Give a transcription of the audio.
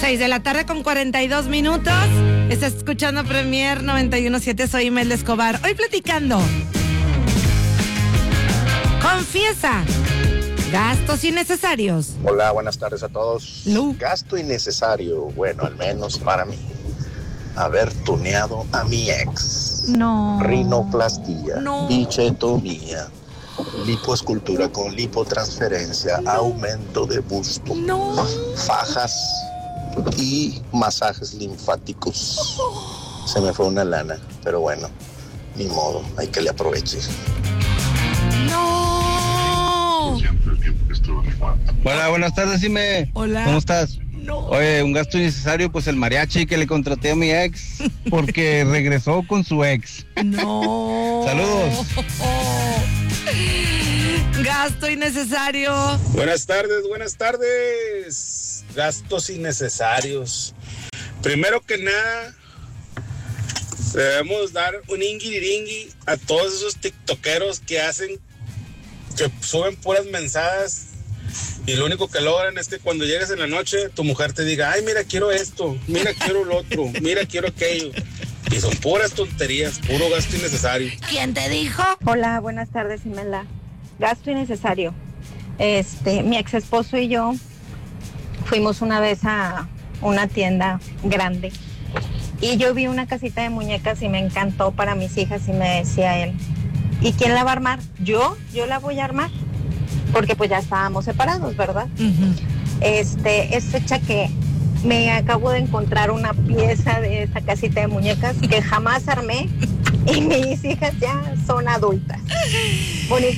6 de la tarde con 42 minutos. Estás escuchando Premier 91.7. Soy Imelda Escobar. Hoy platicando. Confiesa. Gastos innecesarios. Hola, buenas tardes a todos. No. Gasto innecesario, bueno, al menos para mí. Haber tuneado a mi ex. No. Rinoplastia, No. bichetomía, lipoescultura con lipotransferencia, aumento de busto, fajas y masajes linfáticos. Se me fue una lana, pero bueno, ni modo, hay que le aproveche. No. Hola, buenas tardes, Ime. Hola. ¿Cómo estás? No. Oye, un gasto innecesario, pues el mariachi que le contraté a mi ex, porque regresó con su ex. No. Saludos. Gasto innecesario. Buenas tardes. Gastos innecesarios. Primero que nada, debemos dar un ingiriringui a todos esos tiktokeros que suben puras mensadas y lo único que logran es que cuando llegues en la noche tu mujer te diga, ay, mira, quiero esto, mira, quiero lo otro, mira, quiero aquello. Y son puras tonterías, puro gasto innecesario. ¿Quién te dijo? Hola, buenas tardes, Imelda. Gasto innecesario. Mi ex esposo y yo fuimos una vez a una tienda grande y yo vi una casita de muñecas y me encantó para mis hijas y me decía él, ¿y quién la va a armar? Yo la voy a armar, porque pues ya estábamos separados, ¿verdad? Uh-huh. Es fecha que me acabo de encontrar una pieza de esa casita de muñecas que jamás armé y mis hijas ya son adultas. Bonita